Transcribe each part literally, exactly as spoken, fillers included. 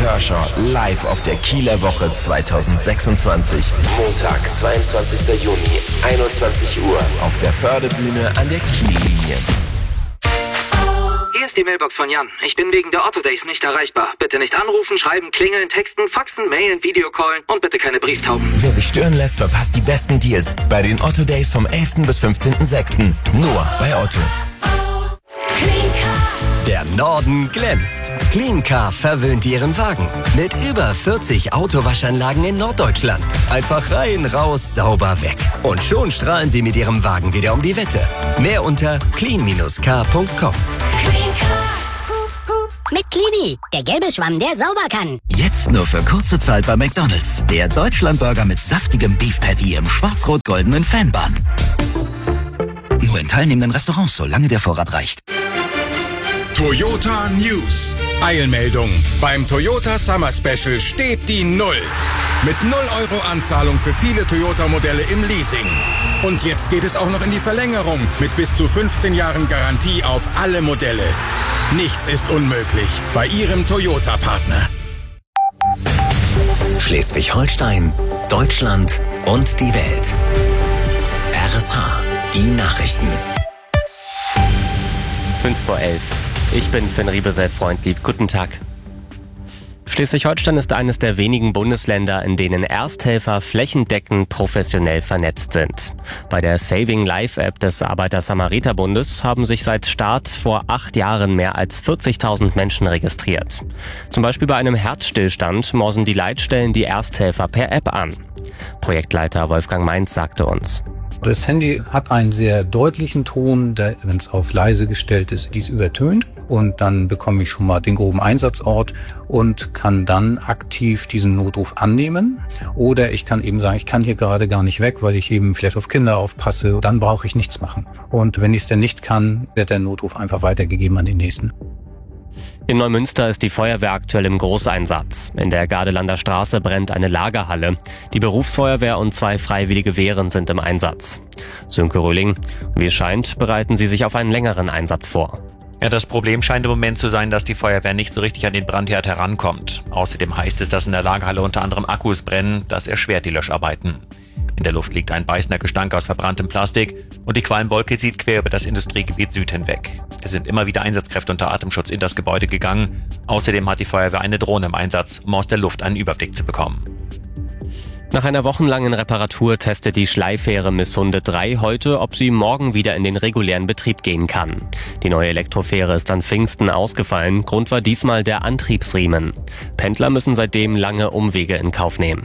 Kershaw live auf der Kieler Woche zwanzig sechsundzwanzig. Montag, zweiundzwanzigster Juni, einundzwanzig Uhr auf der Förde-Bühne an der Kiellinie. Hier ist die Mailbox von Jan. Ich bin wegen der Otto Days nicht erreichbar. Bitte nicht anrufen, schreiben, klingeln, texten, faxen, mailen, Videocallen und bitte keine Brieftauben. Wer sich stören lässt, verpasst die besten Deals bei den Otto Days vom elften bis fünfzehnten sechsten Nur bei Otto. Der Norden glänzt. Cleancar verwöhnt Ihren Wagen. Mit über vierzig Autowaschanlagen in Norddeutschland. Einfach rein, raus, sauber, weg. Und schon strahlen Sie mit Ihrem Wagen wieder um die Wette. Mehr unter clean car punkt com. Mit Clini, der gelbe Schwamm, der sauber kann. Jetzt nur für kurze Zeit bei McDonald's. Der Deutschlandburger mit saftigem Beef Patty im schwarz-rot-goldenen Fanbun. Nur in teilnehmenden Restaurants, solange der Vorrat reicht. Toyota News. Eilmeldung. Beim Toyota Summer Special steht die Null. Mit null Euro Anzahlung für viele Toyota-Modelle im Leasing. Und jetzt geht es auch noch in die Verlängerung mit bis zu fünfzehn Jahren Garantie auf alle Modelle. Nichts ist unmöglich bei Ihrem Toyota-Partner. Schleswig-Holstein, Deutschland und die Welt. R S H, die Nachrichten. fünf vor elf. Ich bin Finn Riebesell-Freundlieb. Guten Tag. Schleswig-Holstein ist eines der wenigen Bundesländer, in denen Ersthelfer flächendeckend professionell vernetzt sind. Bei der Saving Life App des Arbeiter-Samariter-Bundes haben sich seit Start vor acht Jahren mehr als vierzigtausend Menschen registriert. Zum Beispiel bei einem Herzstillstand morsen die Leitstellen die Ersthelfer per App an. Projektleiter Wolfgang Mainz sagte uns: Das Handy hat einen sehr deutlichen Ton, wenn es auf leise gestellt ist, dies übertönt. Und dann bekomme ich schon mal den groben Einsatzort und kann dann aktiv diesen Notruf annehmen. Oder ich kann eben sagen, ich kann hier gerade gar nicht weg, weil ich eben vielleicht auf Kinder aufpasse. Dann brauche ich nichts machen. Und wenn ich es denn nicht kann, wird der Notruf einfach weitergegeben an den nächsten. In Neumünster ist die Feuerwehr aktuell im Großeinsatz. In der Gardelander Straße brennt eine Lagerhalle. Die Berufsfeuerwehr und zwei freiwillige Wehren sind im Einsatz. Sönke Röhling: Wie es scheint, bereiten sie sich auf einen längeren Einsatz vor. Ja, das Problem scheint im Moment zu sein, dass die Feuerwehr nicht so richtig an den Brandherd herankommt. Außerdem heißt es, dass in der Lagerhalle unter anderem Akkus brennen. Das erschwert die Löscharbeiten. In der Luft liegt ein beißender Gestank aus verbranntem Plastik und die Qualmwolke zieht quer über das Industriegebiet Süd hinweg. Es sind immer wieder Einsatzkräfte unter Atemschutz in das Gebäude gegangen. Außerdem hat die Feuerwehr eine Drohne im Einsatz, um aus der Luft einen Überblick zu bekommen. Nach einer wochenlangen Reparatur testet die Schleifähre Missunde drei heute, ob sie morgen wieder in den regulären Betrieb gehen kann. Die neue Elektrofähre ist an Pfingsten ausgefallen. Grund war diesmal der Antriebsriemen. Pendler müssen seitdem lange Umwege in Kauf nehmen.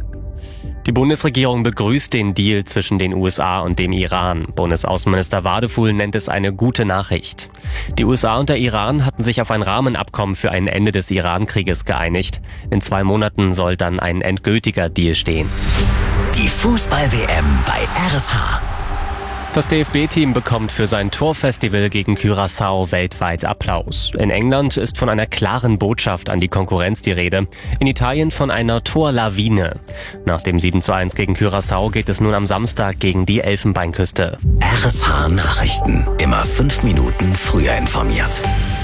Die Bundesregierung begrüßt den Deal zwischen den U S A und dem Iran. Bundesaußenminister Wadefuhl nennt es eine gute Nachricht. Die U S A und der Iran hatten sich auf ein Rahmenabkommen für ein Ende des Iran-Krieges geeinigt. In zwei Monaten soll dann ein endgültiger Deal stehen. Die Fußball-W M bei R S H. Das D F B-Team bekommt für sein Torfestival gegen Curaçao weltweit Applaus. In England ist von einer klaren Botschaft an die Konkurrenz die Rede. In Italien von einer Torlawine. Nach dem sieben zu eins gegen Curaçao geht es nun am Samstag gegen die Elfenbeinküste. R S H Nachrichten. Immer fünf Minuten früher informiert.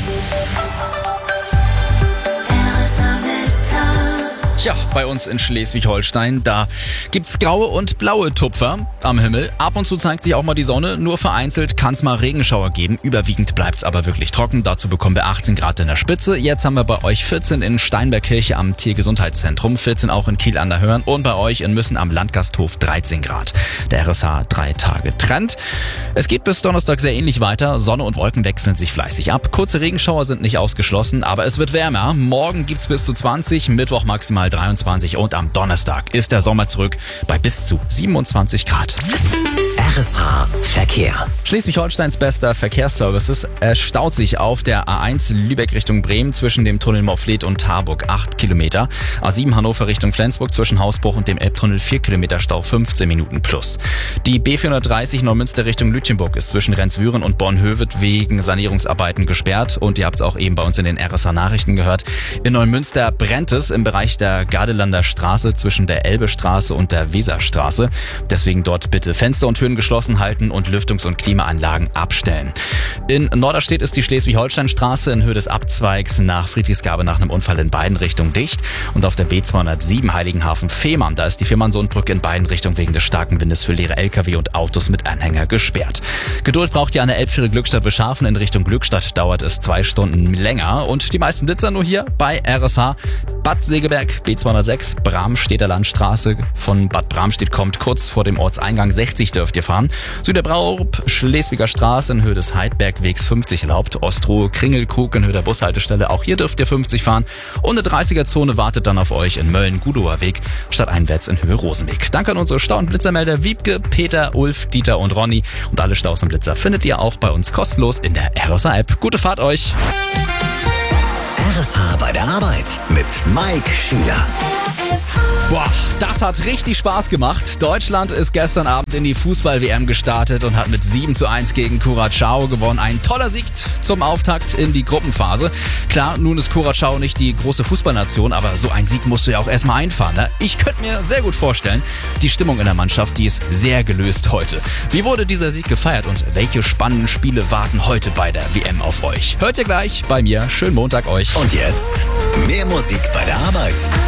Ja, bei uns in Schleswig-Holstein, da gibt's graue und blaue Tupfer am Himmel. Ab und zu zeigt sich auch mal die Sonne, nur vereinzelt kann's mal Regenschauer geben. Überwiegend bleibt's aber wirklich trocken. Dazu bekommen wir achtzehn Grad in der Spitze. Jetzt haben wir bei euch vierzehn in Steinbergkirche am Tiergesundheitszentrum, vierzehn auch in Kiel an der Hörn und bei euch in Müssen am Landgasthof dreizehn Grad. Der R S H drei Tage Trend. Es geht bis Donnerstag sehr ähnlich weiter. Sonne und Wolken wechseln sich fleißig ab. Kurze Regenschauer sind nicht ausgeschlossen, aber es wird wärmer. Morgen gibt's bis zu zwanzig, Mittwoch maximal dreiundzwanzig und am Donnerstag ist der Sommer zurück bei bis zu siebenundzwanzig Grad. R S H Verkehr. Schleswig-Holsteins bester Verkehrsservices. Es staut sich auf der A eins Lübeck Richtung Bremen zwischen dem Tunnel Morfleet und Harburg acht Kilometer. A sieben Hannover Richtung Flensburg zwischen Hausbruch und dem Elbtunnel vier Kilometer Stau, fünfzehn Minuten plus. Die B vierhundertdreißig Neumünster Richtung Lütjenburg ist zwischen Renzwüren und Bornhöved wegen Sanierungsarbeiten gesperrt und ihr habt es auch eben bei uns in den R S H Nachrichten gehört. In Neumünster brennt es im Bereich der Gardelander Straße zwischen der Elbestraße und der Weserstraße. Deswegen dort bitte Fenster und Türen geschlossen halten und Lüftungs- und Klimaanlagen abstellen. In Norderstedt ist die Schleswig-Holstein-Straße in Höhe des Abzweigs nach Friedrichsgabe nach einem Unfall in beiden Richtungen dicht. Und auf der B zweihundertsieben Heiligenhafen-Fehmarn, da ist die Fehmarnsundbrücke in beiden Richtungen wegen des starken Windes für leere L K W und Autos mit Anhänger gesperrt. Geduld braucht ihr an der Elbfähre Glückstadt-Bescharfen. In Richtung Glückstadt dauert es zwei Stunden länger. Und die meisten Blitzer nur hier bei R S H. Bad Segeberg, B zweihundertsechs, Bramstedter Landstraße. Von Bad Bramstedt kommt kurz vor dem Ortseingang sechzig dürft ihr fahren. Süderbraurup, Schleswiger Straße in Höhe des Heidbergwegs fünfzig erlaubt. Ostruhe, Kringelkrug in Höhe der Bushaltestelle. Auch hier dürft ihr fünfzig fahren. Und eine dreißiger-Zone wartet dann auf euch in Mölln-Gudower Weg, stadteinwärts in Höhe Rosenweg. Danke an unsere Stau- und Blitzermelder Wiebke, Peter, Ulf, Dieter und Ronny. Und alle Staus und Blitzer findet ihr auch bei uns kostenlos in der R S H-App. Gute Fahrt euch! R S H bei der Arbeit mit Mike Schüler. Boah, das hat richtig Spaß gemacht. Deutschland ist gestern Abend in die Fußball-W M gestartet und hat mit sieben zu eins gegen Curaçao gewonnen. Ein toller Sieg zum Auftakt in die Gruppenphase. Klar, nun ist Curaçao nicht die große Fußballnation, aber so ein Sieg musst du ja auch erstmal einfahren. Ne? Ich könnte mir sehr gut vorstellen, die Stimmung in der Mannschaft, die ist sehr gelöst heute. Wie wurde dieser Sieg gefeiert und welche spannenden Spiele warten heute bei der W M auf euch? Hört ihr gleich bei mir. Schönen Montag euch. Und jetzt mehr Musik bei der Arbeit.